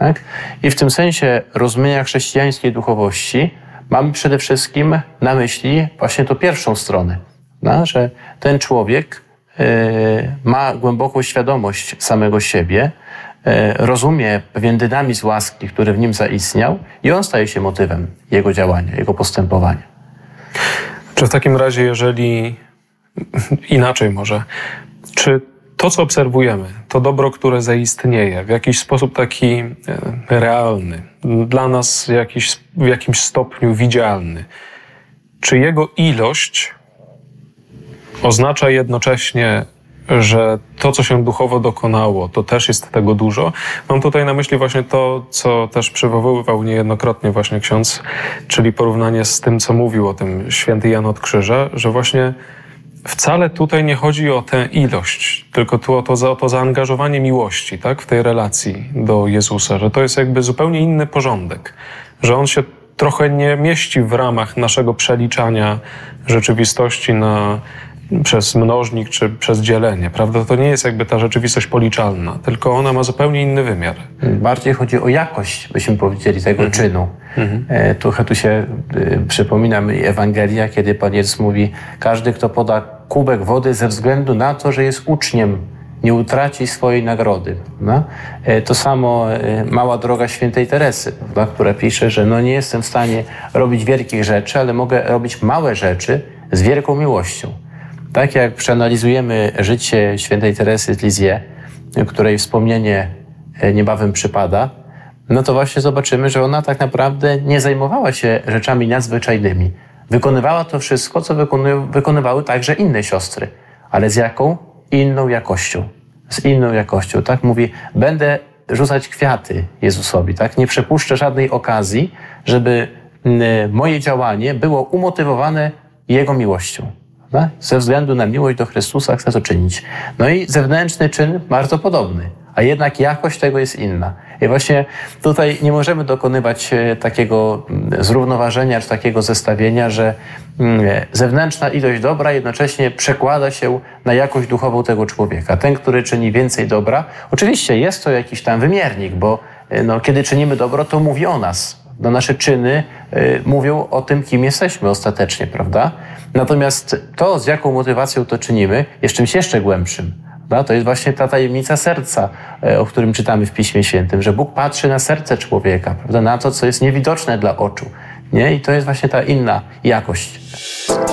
Tak? I w tym sensie rozumienia chrześcijańskiej duchowości mamy przede wszystkim na myśli właśnie tą pierwszą stronę, że ten człowiek ma głęboką świadomość samego siebie, rozumie pewien dynamizm łaski, który w nim zaistniał i on staje się motywem jego działania, jego postępowania. Czy w takim razie, jeżeli inaczej może, czy to, co obserwujemy, to dobro, które zaistnieje w jakiś sposób taki realny, dla nas w jakimś stopniu widzialny, czy jego ilość oznacza jednocześnie, że to, co się duchowo dokonało, to też jest tego dużo? Mam tutaj na myśli właśnie to, co też przywoływał niejednokrotnie właśnie ksiądz, czyli porównanie z tym, co mówił o tym święty Jan od Krzyża, że właśnie wcale tutaj nie chodzi o tę ilość, tylko tu o to zaangażowanie miłości, tak, w tej relacji do Jezusa, że to jest jakby zupełnie inny porządek, że on się trochę nie mieści w ramach naszego przeliczania rzeczywistości przez mnożnik czy przez dzielenie, prawda? To nie jest jakby ta rzeczywistość policzalna, tylko ona ma zupełnie inny wymiar. Bardziej chodzi o jakość, byśmy powiedzieli, tego czynu. Trochę tu się przypomina mi Ewangelia, kiedy Pan Jezus mówi: każdy, kto poda kubek wody ze względu na to, że jest uczniem, nie utraci swojej nagrody. Prawda? To samo mała droga świętej Teresy, prawda? Która pisze, że nie jestem w stanie robić wielkich rzeczy, ale mogę robić małe rzeczy z wielką miłością. Tak jak przeanalizujemy życie świętej Teresy z Lisieux, której wspomnienie niebawem przypada, to właśnie zobaczymy, że ona tak naprawdę nie zajmowała się rzeczami nadzwyczajnymi. Wykonywała to wszystko, co wykonywały także inne siostry. Ale z jaką? Inną jakością. Z inną jakością. Tak mówi: będę rzucać kwiaty Jezusowi. Tak? Nie przepuszczę żadnej okazji, żeby moje działanie było umotywowane Jego miłością. Tak? Ze względu na miłość do Chrystusa chcę to czynić. I zewnętrzny czyn bardzo podobny, a jednak jakość tego jest inna. I właśnie tutaj nie możemy dokonywać takiego zrównoważenia, czy takiego zestawienia, że zewnętrzna ilość dobra jednocześnie przekłada się na jakość duchową tego człowieka. Ten, który czyni więcej dobra, oczywiście jest to jakiś tam wymiernik, bo kiedy czynimy dobro, to mówi o nas. Nasze czyny mówią o tym, kim jesteśmy ostatecznie, prawda? Natomiast to, z jaką motywacją to czynimy, jest czymś jeszcze głębszym. Prawda? To jest właśnie ta tajemnica serca, o którym czytamy w Piśmie Świętym, że Bóg patrzy na serce człowieka, prawda? Na to, co jest niewidoczne dla oczu. Nie? I to jest właśnie ta inna jakość.